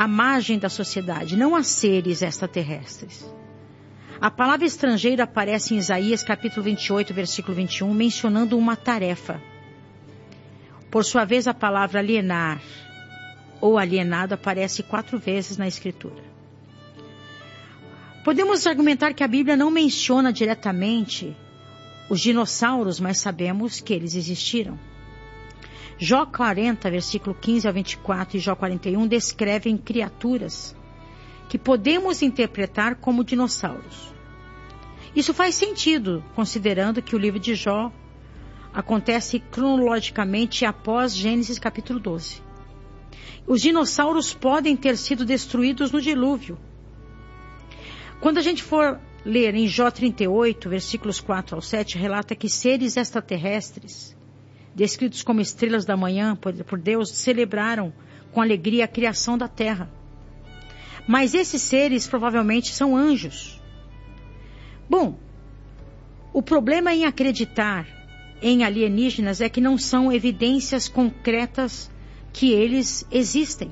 à margem da sociedade, não há seres extraterrestres. A palavra estrangeiro aparece em Isaías capítulo 28, versículo 21, mencionando uma tarefa. Por sua vez, a palavra alienar ou alienado aparece 4 vezes na Escritura. Podemos argumentar que a Bíblia não menciona diretamente os dinossauros, mas sabemos que eles existiram. Jó 40, versículo 15 a 24 e Jó 41 descrevem criaturas que podemos interpretar como dinossauros. Isso faz sentido, considerando que o livro de Jó acontece cronologicamente após Gênesis capítulo 12. Os dinossauros podem ter sido destruídos no dilúvio. Quando a gente for ler em Jó 38, versículos 4 ao 7, relata que seres extraterrestres, descritos como estrelas da manhã por Deus, celebraram com alegria a criação da terra. Mas esses seres provavelmente são anjos. Bom, o problema em acreditar em alienígenas é que não são evidências concretas que eles existem.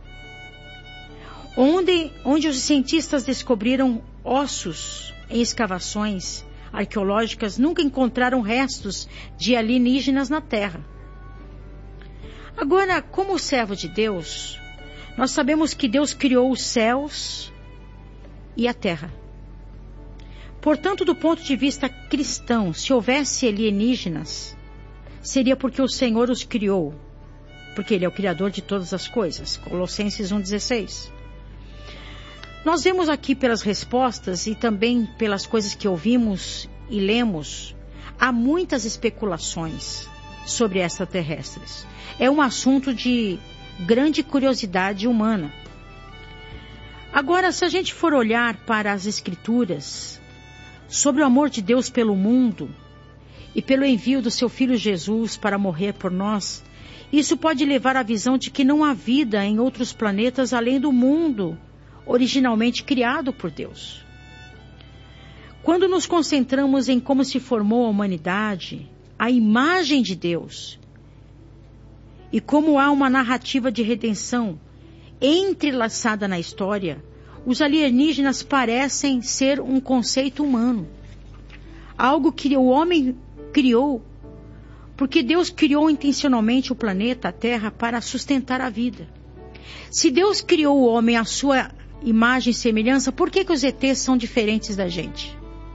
Onde os cientistas descobriram ossos em escavações arqueológicas, nunca encontraram restos de alienígenas na Terra. Agora, como servo de Deus, nós sabemos que Deus criou os céus e a Terra. Portanto, do ponto de vista cristão, se houvesse alienígenas, seria porque o Senhor os criou, porque Ele é o Criador de todas as coisas. Colossenses 1,16. Nós vemos aqui pelas respostas e também pelas coisas que ouvimos e lemos, há muitas especulações sobre extraterrestres. É um assunto de grande curiosidade humana. Agora, se a gente for olhar para as Escrituras, sobre o amor de Deus pelo mundo e pelo envio do seu Filho Jesus para morrer por nós, isso pode levar à visão de que não há vida em outros planetas além do mundo originalmente criado por Deus. Quando nos concentramos em como se formou a humanidade, a imagem de Deus, e como há uma narrativa de redenção entrelaçada na história, os alienígenas parecem ser um conceito humano. Algo que o homem criou, porque Deus criou intencionalmente o planeta, a Terra, para sustentar a vida. Se Deus criou o homem à sua imagem e semelhança, por que os ETs são diferentes da gente?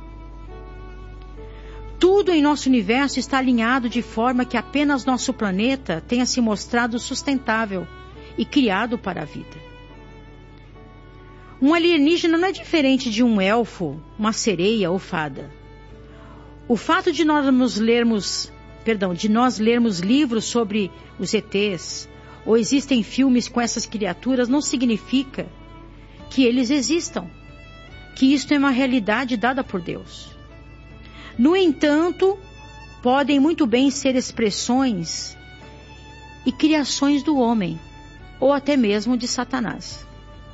Tudo em nosso universo está alinhado de forma que apenas nosso planeta tenha se mostrado sustentável e criado para a vida. Um alienígena não é diferente de um elfo, uma sereia ou fada. O fato de nós lermos livros sobre os ETs, ou existem filmes com essas criaturas, não significa que eles existam, que isto é uma realidade dada por Deus. No entanto, podem muito bem ser expressões e criações do homem, ou até mesmo de Satanás.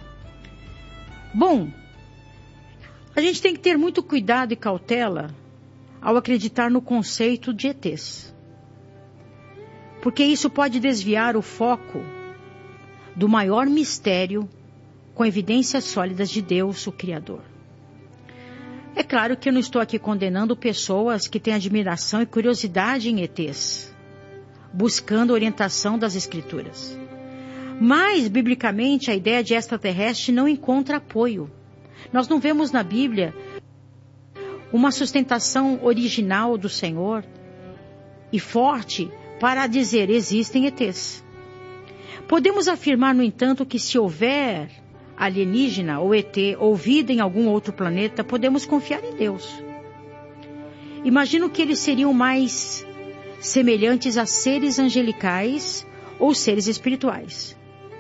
Bom, a gente tem que ter muito cuidado e cautela ao acreditar no conceito de ETs, porque isso pode desviar o foco do maior mistério com evidências sólidas de Deus, o Criador. É claro que eu não estou aqui condenando pessoas que têm admiração e curiosidade em ETs, buscando orientação das Escrituras. Mas, biblicamente, a ideia de extraterrestre não encontra apoio. Nós não vemos na Bíblia uma sustentação original do Senhor e forte para dizer existem ETs. Podemos afirmar, no entanto, que se houver alienígena ou ET ou vida em algum outro planeta, podemos confiar em Deus. Imagino que eles seriam mais semelhantes a seres angelicais ou seres espirituais.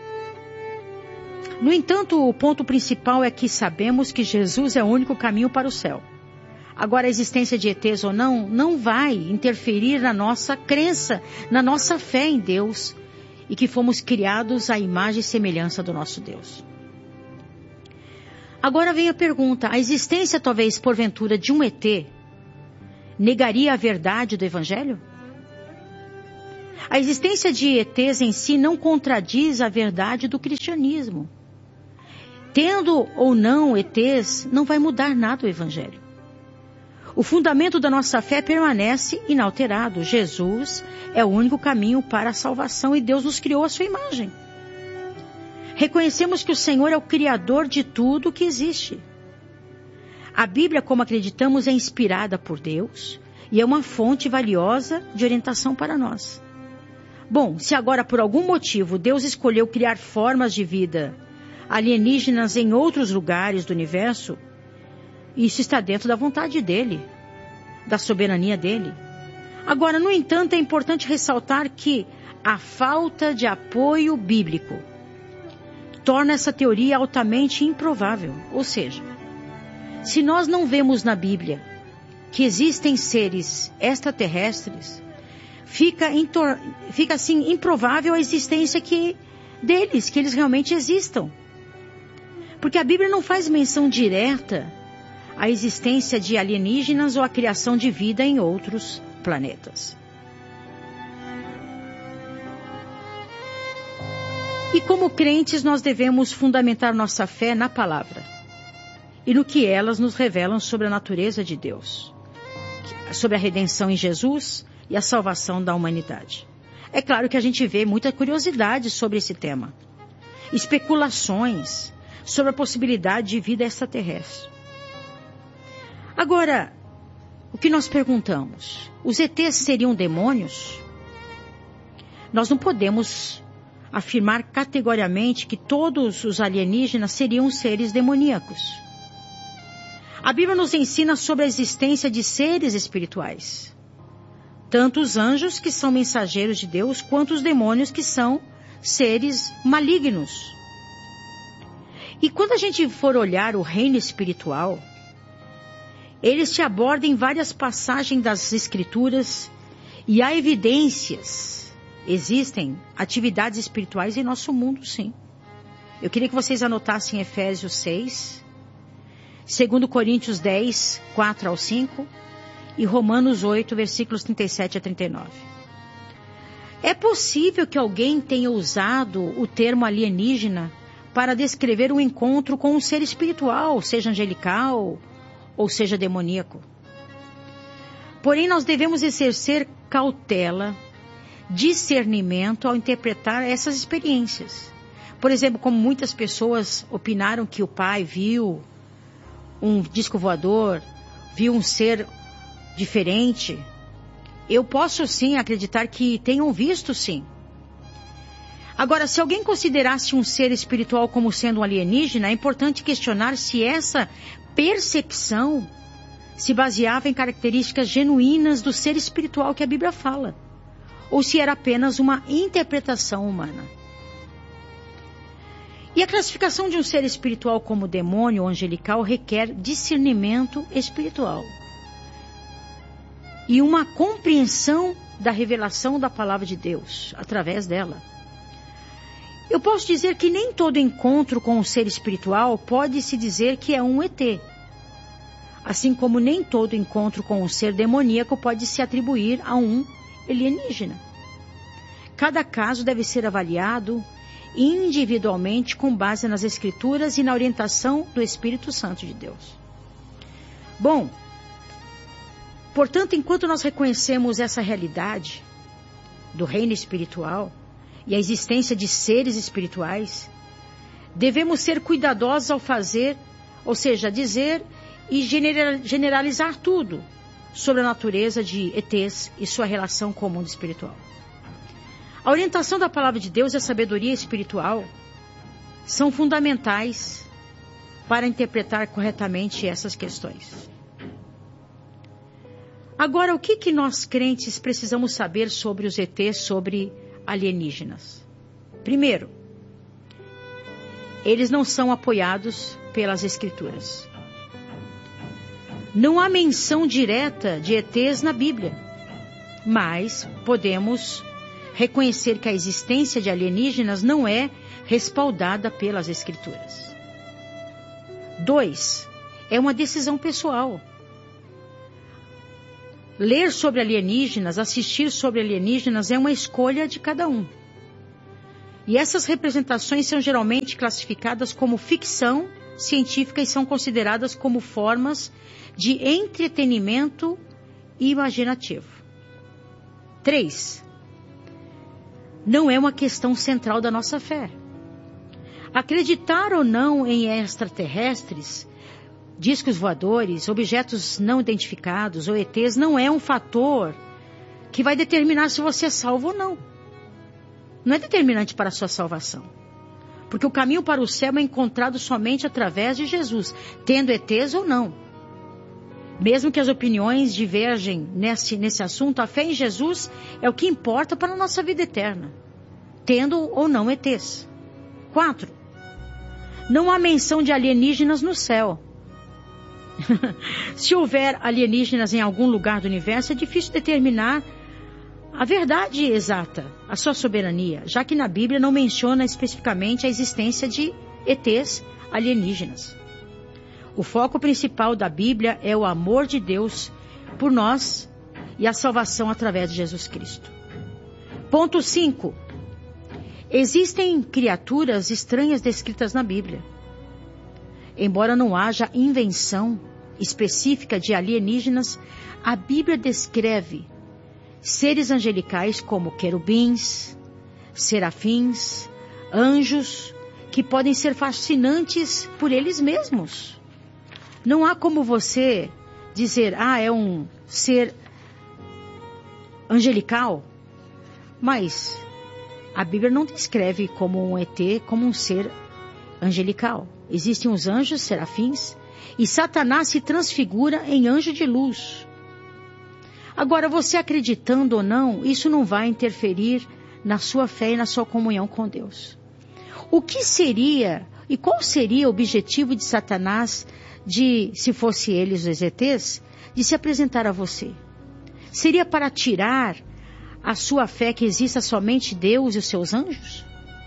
No entanto, o ponto principal é que sabemos que Jesus é o único caminho para o céu. Agora, a existência de ETs ou não vai interferir na nossa crença, na nossa fé em Deus e que fomos criados à imagem e semelhança do nosso Deus. Agora vem a pergunta: a existência, talvez, porventura, de um ET negaria a verdade do Evangelho? A existência de ETs em si não contradiz a verdade do cristianismo. Tendo ou não ETs, não vai mudar nada o Evangelho. O fundamento da nossa fé permanece inalterado. Jesus é o único caminho para a salvação e Deus nos criou à sua imagem. Reconhecemos que o Senhor é o Criador de tudo que existe. A Bíblia, como acreditamos, é inspirada por Deus e é uma fonte valiosa de orientação para nós. Bom, se agora por algum motivo Deus escolheu criar formas de vida alienígenas em outros lugares do universo, isso está dentro da vontade dele, da soberania dele. Agora, no entanto, é importante ressaltar que a falta de apoio bíblico torna essa teoria altamente improvável. Ou seja, se nós não vemos na Bíblia que existem seres extraterrestres, fica assim improvável a existência deles, que eles realmente existam. Porque a Bíblia não faz menção direta à existência de alienígenas ou à criação de vida em outros planetas. E como crentes, nós devemos fundamentar nossa fé na palavra e no que elas nos revelam sobre a natureza de Deus, sobre a redenção em Jesus e a salvação da humanidade. É claro que a gente vê muita curiosidade sobre esse tema, especulações sobre a possibilidade de vida extraterrestre. Agora, o que nós perguntamos? Os ETs seriam demônios? Nós não podemos afirmar categoricamente que todos os alienígenas seriam seres demoníacos. A Bíblia nos ensina sobre a existência de seres espirituais, tanto os anjos, que são mensageiros de Deus, quanto os demônios, que são seres malignos. E quando a gente for olhar o reino espiritual, eles te abordam em várias passagens das Escrituras e há evidências, existem atividades espirituais em nosso mundo, sim. Eu queria que vocês anotassem Efésios 6, 2 Coríntios 10, 4 ao 5 e Romanos 8, versículos 37 a 39. É possível que alguém tenha usado o termo alienígena para descrever um encontro com um ser espiritual, seja angelical ou seja demoníaco. Porém, nós devemos exercer cautela, discernimento ao interpretar essas experiências. Por exemplo, como muitas pessoas opinaram que o pai viu um disco voador, viu um ser diferente, eu posso sim acreditar que tenham visto sim. Agora, se alguém considerasse um ser espiritual como sendo um alienígena, é importante questionar se essa percepção se baseava em características genuínas do ser espiritual que a Bíblia fala, ou se era apenas uma interpretação humana. E a classificação de um ser espiritual como demônio ou angelical requer discernimento espiritual e uma compreensão da revelação da palavra de Deus através dela. Eu posso dizer que nem todo encontro com um ser espiritual pode-se dizer que é um ET. Assim como nem todo encontro com um ser demoníaco pode se atribuir a um alienígena. Cada caso deve ser avaliado individualmente com base nas Escrituras e na orientação do Espírito Santo de Deus. Bom, portanto, enquanto nós reconhecemos essa realidade do reino espiritual e a existência de seres espirituais, devemos ser cuidadosos ao fazer, ou seja, dizer e generalizar tudo sobre a natureza de ETs e sua relação com o mundo espiritual. A orientação da palavra de Deus e a sabedoria espiritual são fundamentais para interpretar corretamente essas questões. Agora, o que nós crentes precisamos saber sobre os ETs, sobre alienígenas? Primeiro, eles não são apoiados pelas Escrituras. Não há menção direta de ETs na Bíblia, mas podemos reconhecer que a existência de alienígenas não é respaldada pelas Escrituras. 2. É uma decisão pessoal. Ler sobre alienígenas, assistir sobre alienígenas é uma escolha de cada um. E essas representações são geralmente classificadas como ficção científica e são consideradas como formas de entretenimento imaginativo. 3. Não é uma questão central da nossa fé. Acreditar ou não em extraterrestres, discos voadores, objetos não identificados ou ETs não é um fator que vai determinar se você é salvo ou não. Não é determinante para a sua salvação. Porque o caminho para o céu é encontrado somente através de Jesus, tendo ETs ou não. Mesmo que as opiniões divergem nesse assunto, a fé em Jesus é o que importa para a nossa vida eterna, tendo ou não ETs. 4. Não há menção de alienígenas no céu. Se houver alienígenas em algum lugar do universo, é difícil determinar a verdade exata, a sua soberania, já que na Bíblia não menciona especificamente a existência de ETs alienígenas. O foco principal da Bíblia é o amor de Deus por nós e a salvação através de Jesus Cristo. Ponto 5. Existem criaturas estranhas descritas na Bíblia. Embora não haja invenção específica de alienígenas, a Bíblia descreve seres angelicais como querubins, serafins, anjos, que podem ser fascinantes por eles mesmos. Não há como você dizer, é um ser angelical, mas a Bíblia não descreve como um ET, como um ser angelical. Existem os anjos, serafins, e Satanás se transfigura em anjo de luz. Agora, você acreditando ou não, isso não vai interferir na sua fé e na sua comunhão com Deus. O que seria, e qual seria o objetivo de Satanás de, se fosse eles os ETs, de se apresentar a você? Seria para tirar a sua fé que exista somente Deus e os seus anjos?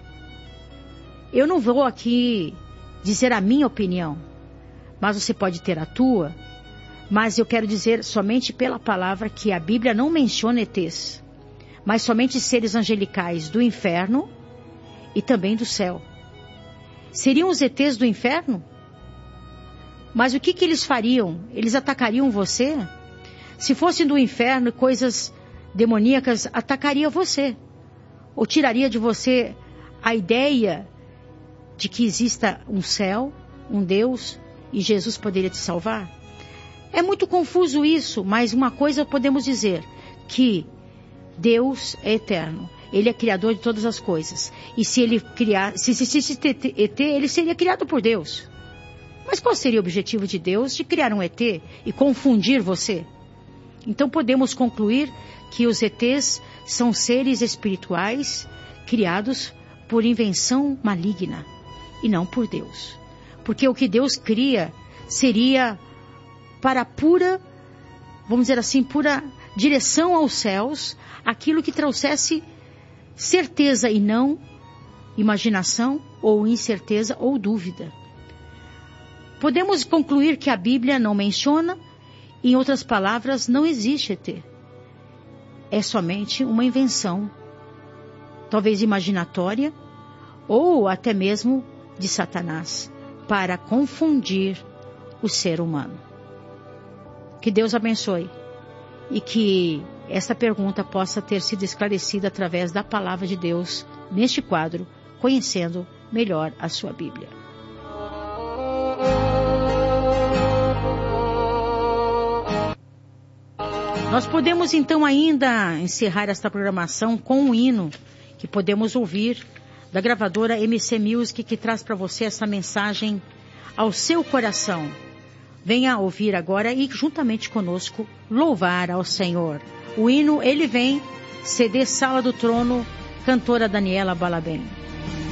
Eu não vou aqui dizer a minha opinião, mas você pode ter a tua, mas eu quero dizer somente pela palavra que a Bíblia não menciona ETs, mas somente seres angelicais do inferno e também do céu. Seriam os ETs do inferno? Mas o que eles fariam? Eles atacariam você? Se fossem do inferno, coisas demoníacas atacaria você, ou tiraria de você a ideia de que exista um céu, um Deus, e Jesus poderia te salvar? É muito confuso isso, mas uma coisa podemos dizer, que Deus é eterno, Ele é criador de todas as coisas, e se Ele criar, se existisse ET, Ele seria criado por Deus. Mas qual seria o objetivo de Deus de criar um ET e confundir você? Então podemos concluir que os ETs são seres espirituais criados por invenção maligna e não por Deus. Porque o que Deus cria seria para pura, vamos dizer assim, pura direção aos céus, aquilo que trouxesse certeza e não imaginação ou incerteza ou dúvida. Podemos concluir que a Bíblia não menciona, em outras palavras, não existe ET. É somente uma invenção, talvez imaginatória, ou até mesmo de Satanás, para confundir o ser humano. Que Deus abençoe e que esta pergunta possa ter sido esclarecida através da palavra de Deus neste quadro, conhecendo melhor a sua Bíblia. Nós podemos então ainda encerrar esta programação com um hino que podemos ouvir da gravadora MC Music, que traz para você essa mensagem ao seu coração. Venha ouvir agora e juntamente conosco louvar ao Senhor. O hino Ele Vem, CD Sala do Trono, cantora Daniela Balabem.